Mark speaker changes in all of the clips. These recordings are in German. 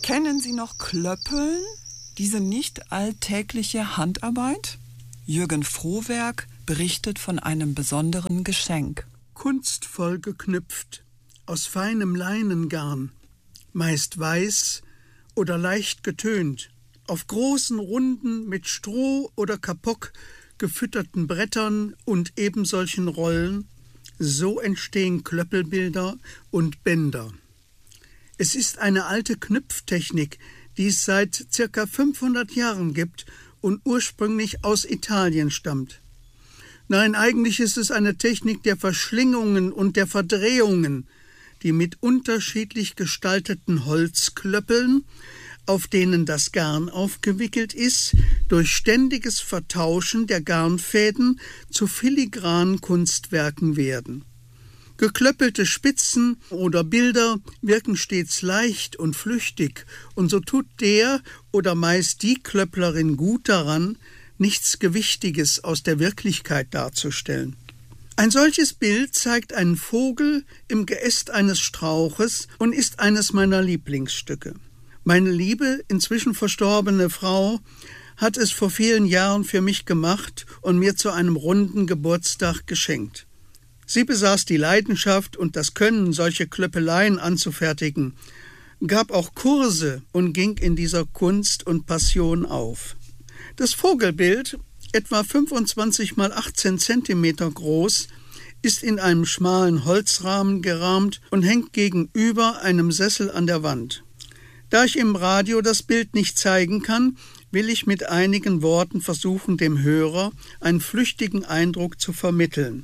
Speaker 1: Kennen Sie noch Klöppeln? Diese nicht alltägliche Handarbeit? Jürgen Frohwerk berichtet von einem besonderen Geschenk.
Speaker 2: Kunstvoll geknüpft, aus feinem Leinengarn, meist weiß oder leicht getönt, auf großen, runden, mit Stroh oder Kapok gefütterten Brettern und ebensolchen Rollen, so entstehen Klöppelbilder und Bänder. Es ist eine alte Knüpftechnik, die es seit ca. 500 Jahren gibt und ursprünglich aus Italien stammt. Nein, eigentlich ist es eine Technik der Verschlingungen und der Verdrehungen, die mit unterschiedlich gestalteten Holzklöppeln, auf denen das Garn aufgewickelt ist, durch ständiges Vertauschen der Garnfäden zu filigranen Kunstwerken werden. Geklöppelte Spitzen oder Bilder wirken stets leicht und flüchtig, und so tut der oder meist die Klöpplerin gut daran, nichts Gewichtiges aus der Wirklichkeit darzustellen. Ein solches Bild zeigt einen Vogel im Geäst eines Strauches und ist eines meiner Lieblingsstücke. Meine liebe, inzwischen verstorbene Frau hat es vor vielen Jahren für mich gemacht und mir zu einem runden Geburtstag geschenkt. Sie besaß die Leidenschaft und das Können, solche Klöppeleien anzufertigen, gab auch Kurse und ging in dieser Kunst und Passion auf. Das Vogelbild, etwa 25 x 18 cm groß, ist in einem schmalen Holzrahmen gerahmt und hängt gegenüber einem Sessel an der Wand. Da ich im Radio das Bild nicht zeigen kann, will ich mit einigen Worten versuchen, dem Hörer einen flüchtigen Eindruck zu vermitteln.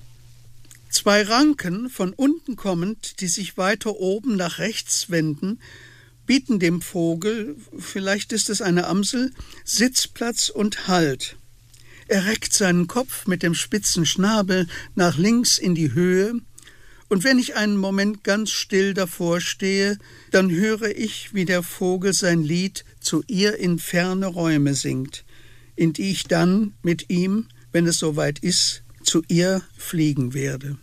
Speaker 2: 2 Ranken, von unten kommend, die sich weiter oben nach rechts wenden, bieten dem Vogel, vielleicht ist es eine Amsel, Sitzplatz und Halt. Er reckt seinen Kopf mit dem spitzen Schnabel nach links in die Höhe, und wenn ich einen Moment ganz still davor stehe, dann höre ich, wie der Vogel sein Lied zu ihr in ferne Räume singt, in die ich dann mit ihm, wenn es soweit ist, zu ihr fliegen werde.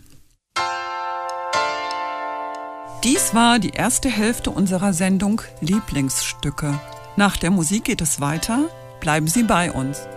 Speaker 1: Dies war die erste Hälfte unserer Sendung Lieblingsstücke. Nach der Musik geht es weiter. Bleiben Sie bei uns.